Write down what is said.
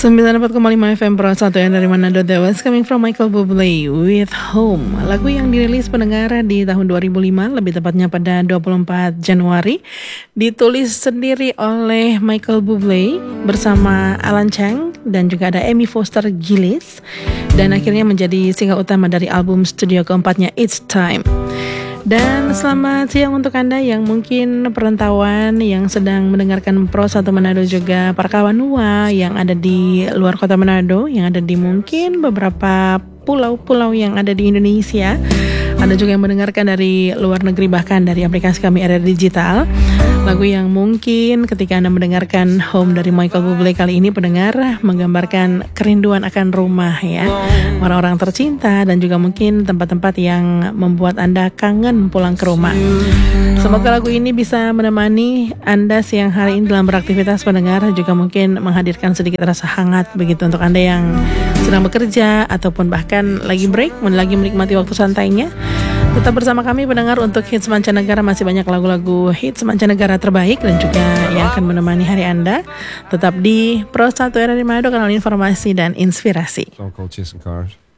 94,5 FM Pro 1 yang dari Manado. That was coming from Michael Bublé with Home. Lagu yang dirilis pendengar di tahun 2005, lebih tepatnya pada 24 Januari. Ditulis sendiri oleh Michael Bublé bersama Alan Chang dan juga ada Amy Foster Gillis. Dan akhirnya menjadi single utama dari album studio keempatnya It's Time. Dan selamat siang untuk Anda yang mungkin perantauan yang sedang mendengarkan Pro 1 Manado, juga para kawan Nua yang ada di luar kota Manado, yang ada di mungkin beberapa pulau-pulau yang ada di Indonesia. Ada juga yang mendengarkan dari luar negeri, bahkan dari aplikasi kami RRI Digital. Lagu yang mungkin ketika Anda mendengarkan Home dari Michael Bublé kali ini, pendengar, menggambarkan kerinduan akan rumah ya, orang-orang tercinta, dan juga mungkin tempat-tempat yang membuat Anda kangen pulang ke rumah. Semoga lagu ini bisa menemani Anda siang hari ini dalam beraktivitas, pendengar, juga mungkin menghadirkan sedikit rasa hangat begitu untuk Anda yang sedang bekerja ataupun bahkan lagi break, lagi menikmati waktu santainya. Tetap bersama kami pendengar untuk hits mancanegara. Masih banyak lagu-lagu hits mancanegara terbaik dan juga yang akan menemani hari Anda. Tetap di Pro 1 RRI Manado, kanal informasi dan inspirasi. Song called Chasing Cars.